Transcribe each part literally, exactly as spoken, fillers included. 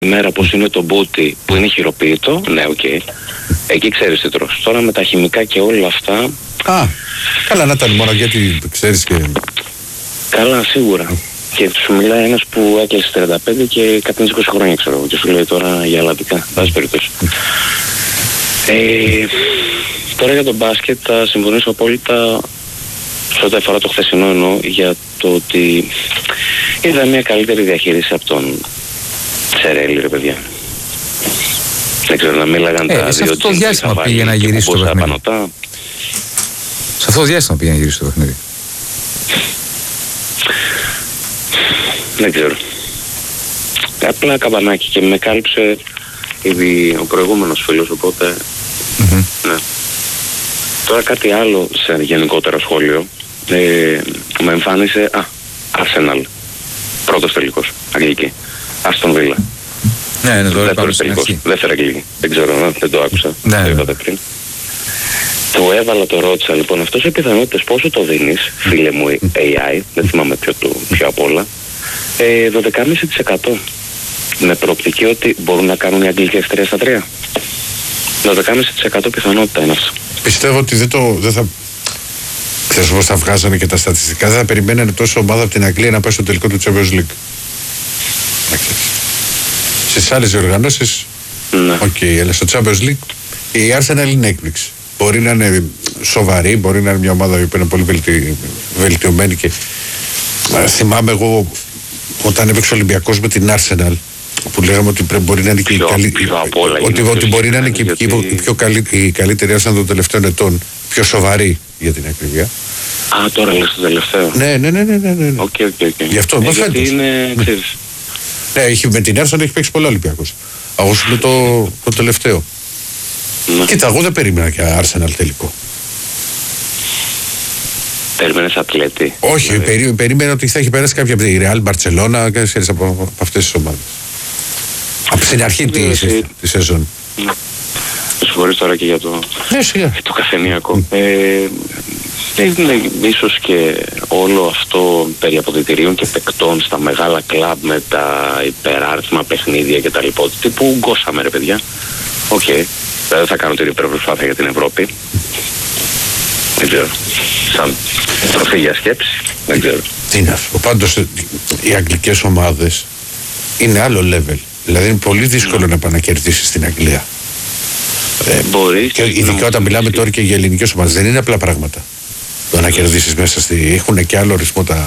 μέρα πως είναι το μπούτι που είναι χειροποίητο, ναι, οκ. Okay. Εκεί ξέρεις τι τρως. Τώρα με τα χημικά και όλα αυτά... Α, καλά να ήταν μόνο γιατί ξέρεις και... Καλά, σίγουρα. Mm. Και σου μιλάει ένας που έκλεισε τριάντα πέντε και εκατόν είκοσι χρόνια, ξέρω, και σου λέει τώρα για ελλαδικά, βάζει περιπτώσει. Mm. Ε, τώρα για τον μπάσκετ θα συμφωνήσω απόλυτα σε ό,τι αφορά το χθεσινό, εννοώ, για το ότι είδα μια καλύτερη διαχείριση από τον Τσερέλη, ρε παιδιά. Δεν ξέρω, να μίλαγαν ε, τα δύο. Σε αυτό το διάστημα πήγε να γυρίσει το παιχνίδι. Πανωτά. Σε αυτό το διάστημα πήγε να γυρίσει το παιχνίδι. Δεν ξέρω. Απλά καμπανάκι και με κάλυψε ήδη ο προηγούμενος φίλος, οπότε... Mm-hmm. Ναι. Τώρα κάτι άλλο σε γενικότερο σχόλιο. Ε, με εμφάνισε... Α, Arsenal. Πρώτος τελικός. Αγγλική. Άστον Βίλα. Ναι, είναι τώρα δεύτερος τελικός. Δεύτερη αγγλική. Δεν ξέρω, δεν το άκουσα. Ναι, το είπατε πριν. Του έβαλα, το ρώτησα λοιπόν, αυτός οι πιθανότητες πόσο το δίνεις, φίλε μου, έι άι, δεν θυμάμαι ποιο, του, ποιο απ' όλα, ε, δώδεκα κόμμα πέντε τοις εκατό. Με προοπτική ότι μπορούν να κάνουν οι Αγγλικές τρία στα τρία. δώδεκα κόμμα πέντε τοις εκατό πιθανότητα είναι αυτό. Πιστεύω ότι δεν, το, δεν θα... Ξέρεις πώς θα βγάζανε και τα στατιστικά, δεν θα περιμένανε τόσο ομάδα από την Αγγλία να πάει στο τελικό του Champions League. Στις άλλες διοργανώσεις, ναι. Οκ, okay, αλλά στο Champions League η Arsenal είναι έκπληξη. Μπορεί να είναι σοβαρή, μπορεί να είναι μια ομάδα που είναι πολύ βελτι... βελτιωμένη και α, θυμάμαι εγώ όταν έπαιξε ο Ολυμπιακός με την Arsenal που λέγαμε ότι πρέπει, μπορεί να είναι και η καλύτερη, ότι, ότι μπορεί να είναι και γιατί... η, πιο καλή, η καλύτερη Arsenal των τελευταίων ετών, πιο σοβαρή για την ακρίβεια. Α, τώρα λες το τελευταίο. Ναι, ναι, ναι, ναι, ναι, ναι. Okay, okay, okay. Γι' αυτό, ε, γιατί είναι, ξέρεις. Ναι, έχει, με την Arsenal έχει παίξει πολλά Ολυμπιακός. Εγώ σου λέω το, το τελευταίο. Ναι. Κοίτα, εγώ δεν περίμενα και Arsenal τελικό. Περίμενες Ατλέτη? Όχι, δηλαδή... περί, περίμενα ότι θα έχει περάσει κάποια από τη Real, Barcelona, ξέρεις, από, από αυτές τις ομάδες. Από την αρχή τη, εσύ... τη σεζόν. Ναι. Συγχωρείς τώρα και για το, ναι, σιγά. το καφενειακό. Mm. Ε, είναι ίσως και όλο αυτό περί αποδυτηρίων και παικτών στα μεγάλα κλαμπ με τα υπεράριθμα παιχνίδια και τα λοιπά. Τύπου γκώσαμε, ρε παιδιά. Οκ. Okay. Δεν θα κάνω την υπερπροσπάθεια για την Ευρώπη. Δεν ξέρω. Σαν τροφή για σκέψη. Δεν ξέρω. Τι είναι αυτό. Πάντως οι αγγλικές ομάδες είναι άλλο level. Δηλαδή είναι πολύ δύσκολο mm. να επανακερδίσεις στην Αγγλία. Ε, Μπορείς. Και ειδικά όταν μιλάμε τώρα και για ελληνικές ομάδες. Δεν είναι απλά πράγματα. Το να κερδίσεις μέσα στη... Έχουν και άλλο ρυθμό τα...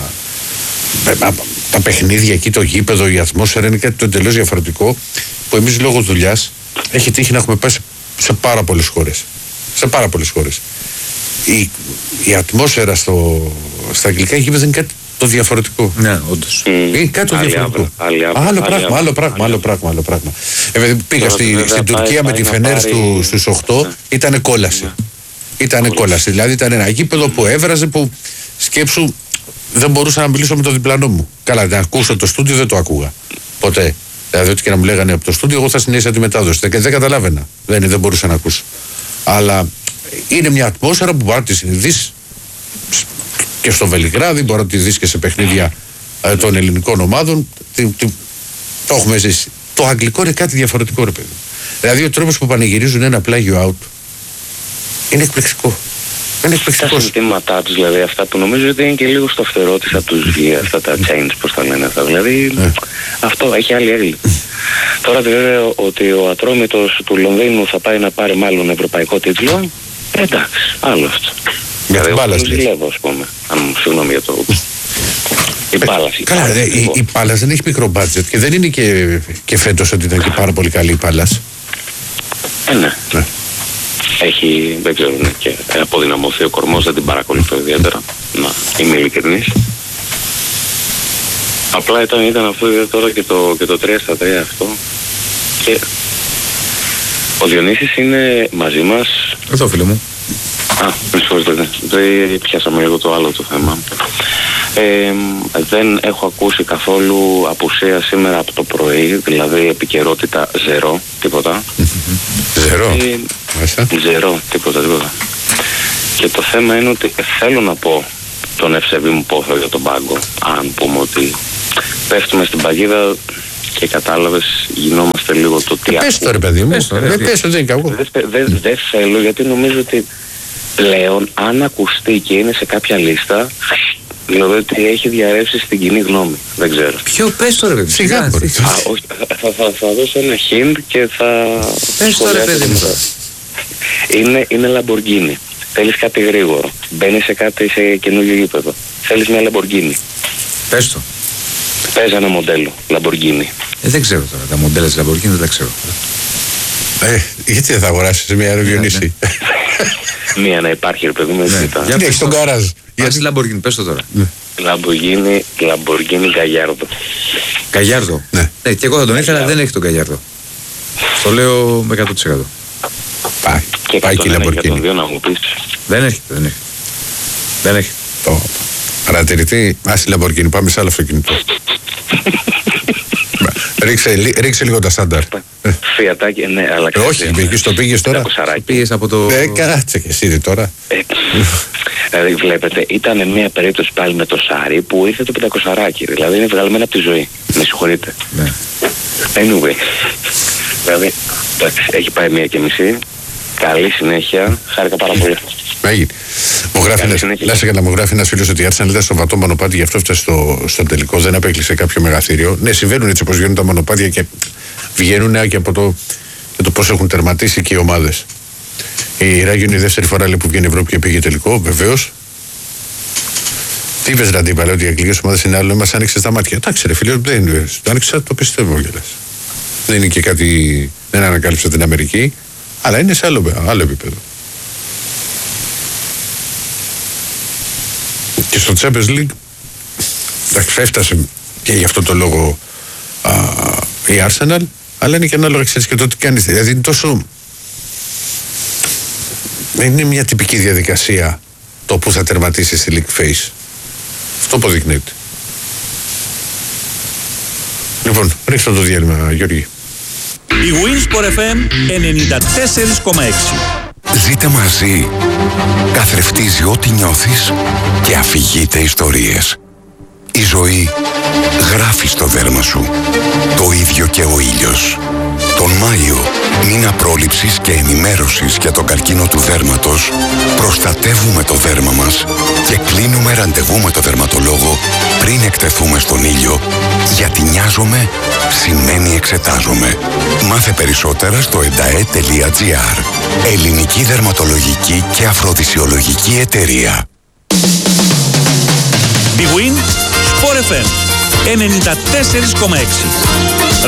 τα παιχνίδια εκεί, το γήπεδο, η ατμόσφαιρα είναι κάτι το εντελώς διαφορετικό που εμείς λόγω δουλειάς έχει τύχει να έχουμε πάει σε, σε πάρα πολλές χώρες. Σε πάρα πολλές χώρες. Η, η ατμόσφαιρα στο, στα αγγλικά γήπεδα είναι κάτι το διαφορετικό. Ναι, όντως. Mm. Είναι κάτι το διαφορετικό. Άλλη, άλλη, άλλο, άλλη, πράγμα, άλλη, άλλο πράγμα, άλλο πράγμα, άλλο πράγμα. Ε, πήγα στη, βέβαια, στην πάει, Τουρκία πάει, με τη πάει Φενέρ πάρει... στους οκτώ, ναι. Ήτανε κόλαση. Ναι. Ήτανε Όλες. κόλαση. Δηλαδή ήταν ένα γήπεδο που έβραζε που σκέψου δεν μπορούσα να μιλήσω με το διπλανό μου. Καλά, να ακούσω το στούντιο δεν το ακούγα. Ποτέ. Δηλαδή, ό,τι και να μου λέγανε από το στούντιο, εγώ θα συνέχισα τη μετάδοση. Δεν, δεν καταλάβαινα. Δεν, δεν μπορούσα να ακούσω. Αλλά είναι μια ατμόσφαιρα που μπορεί να τη συνειδήσει και στο Βελιγράδι, μπορεί να τη δει και σε παιχνίδια ε, των ελληνικών ομάδων. Τι, τι, το έχουμε ζήσει. Το αγγλικό είναι κάτι διαφορετικό, ρε παιδί. Δηλαδή, ο τρόπος που πανηγυρίζουν ένα πλάγιο out είναι εκπληκτικό. Είναι εκπληκτικό. Τα συνθήματά τους, δηλαδή αυτά που νομίζω ότι είναι και λίγο στο φτερό της από τους βγει, αυτά τα chains, πώς τα λένε αυτά. Δηλαδή, ε. αυτό έχει άλλη έγκλη. Τώρα βέβαια ότι ο Ατρόμητος του Λονδίνου θα πάει να πάρει μάλλον ευρωπαϊκό τίτλο. Εντάξει, άλλο αυτό. Για την Πάλας. Εγώ ζηλεύω, ας πούμε. Αν μου συγγνώμη για το... Η Πάλας. Καλά, δε, η, η Πάλας δεν έχει μικρό μπάτζετ και δεν είναι και, και φέτος ότι ήταν και πάρα πολύ καλή η Πάλας. Ε, ναι. ναι. Έχει, δεν ξέρω, ναι, και αποδυναμωθεί ο κορμός, δεν την παρακολουθώ ιδιαίτερα. Να είμαι ειλικρινής. Απλά ήταν, ήταν αυτό τώρα και το, και το τρία στα τρία αυτό. Και ο Διονύσης είναι μαζί μας. Εδώ, φίλε μου. Α, με συγχωρείτε, δεν πιάσαμε λίγο το άλλο το θέμα. Ε, δεν έχω ακούσει καθόλου απουσία σήμερα από το πρωί, δηλαδή επικαιρότητα ζερό, τίποτα. Ζερό, ε, ζερό, τίποτα, τίποτα. Και το θέμα είναι ότι θέλω να πω τον ευσεβή μου πόθο για τον πάγκο, αν πούμε ότι πέφτουμε στην παγίδα και κατάλαβες, γινόμαστε λίγο το τι ε, πες το ρε παιδί μου, πες το, ρε, πες το, δεν είναι κακό. Δεν δε, δε θέλω, γιατί νομίζω ότι πλέον αν ακουστεί και είναι σε κάποια λίστα, δηλαδή ότι έχει διαρρεύσει στην κοινή γνώμη. Δεν ξέρω. Ποιο, πες το ρε παιδί. Σιγά. Α, όχι, θα, θα, θα, θα δώσω ένα hint και θα... Πες το ρε παιδί μου. Είναι, είναι Lamborghini. Θέλεις κάτι γρήγορο. Μπαίνεις σε κάτι σε καινούργιο γήπεδο. Θέλεις μια Lamborghini. Πες το. Πες ένα μοντέλο Lamborghini. Ε, δεν ξέρω τώρα. Τα μοντέλα της Lamborghini δεν τα ξέρω. Ε, γιατί δεν θα αγοράσεις μια αεροβιονίση. Μία να υπάρχει ρε παιδί μου. Γιατί έχεις τον καράζ. Γιατί Lamborghini, πες το τώρα. Lamborghini, Lamborghini Gallardo. Gallardo. Ναι. Ναι, και εγώ θα τον ήθελα, δεν έχει τον Gallardo. Το λέω με εκατό τοις εκατό. Πάει, και πάει και η Lamborghini. δύο να μου πεις. Δεν έχει, δεν έχει. Δεν έχει. Το παρατηρητή, άσε η Lamborghini, πάμε σε άλλο αυτοκίνητο. ρίξε, ρίξε λίγο τα στάνταρ. Φιατάκι, ναι, αλλά ε, όχι, εκεί στο πήγες τώρα. Πήγες από το... Ε, κάτσε και εσύ τώρα. Ε, δηλαδή βλέπετε, ήταν μια περίπτωση πάλι με το Σάρι που ήρθε το πεντακοσαράκι. Δηλαδή είναι βγαλμένο από τη ζωή. Με συγχωρείτε. Ναι. Anyway. Δηλαδή, έχει πάει μία και μισή. Καλή συνέχεια. Χάρηκα πάρα πολύ. Έγινε. Μου γράφει ένα, μου γράφει ένας φίλος ότι η Arsenal ήταν στο βατό μονοπάτι, γι' αυτό έφτασε στο, στο τελικό. Δεν απέκλεισε κάποιο μεγαθύριο. Ναι, συμβαίνουν έτσι όπως βγαίνουν τα μονοπάτια και βγαίνουν και από το, και το πώς έχουν τερματίσει και οι ομάδες. Η Ράγιο είναι η δεύτερη φορά λέει, που βγαίνει η Ευρώπη και πήγε τελικό, βεβαίως. Τι είπες Ραντίπα, λέει ότι οι αγγλικές ομάδες είναι άλλο, μας άνοιξε τα μάτια. Εντάξει, ρε φίλε, δεν είναι. Το άνοιξα, το πιστεύω κιόλας. Δεν είναι και κάτι, δεν ανακάλυψα την Αμερική, αλλά είναι σε άλλο, άλλο επίπεδο. Και στο Champions League, εντάξει, έφτασε και γι' αυτό το λόγο α, η Arsenal, αλλά είναι και ανάλογα, ξέρεις και το τι κάνεις. Δηλαδή είναι τόσο. Είναι μια τυπική διαδικασία το που θα τερματίσει στη League Phase. Αυτό αποδεικνύεται. Λοιπόν, ρίξτε το διάλειμμα, Γιώργη. Η Winsport εφ εμ ενενήντα τέσσερα κόμμα έξι. Ζείτε μαζί. Καθρεφτίζει ό,τι νιώθεις και αφηγείται ιστορίες. Η ζωή γράφει στο δέρμα σου. Το ίδιο και ο ήλιος. Τον Μάιο, μήνα πρόληψης και ενημέρωσης για τον καρκίνο του δέρματος, προστατεύουμε το δέρμα μας και κλείνουμε ραντεβού με το δερματολόγο πριν εκτεθούμε στον ήλιο, γιατί νοιάζομαι σημαίνει εξετάζομαι. Μάθε περισσότερα στο εντα-ε τελεία τζι άρ. Ελληνική δερματολογική και αφροδισιολογική εταιρεία. Big Win Sport εφ εμ ενενήντα τέσσερα κόμμα έξι.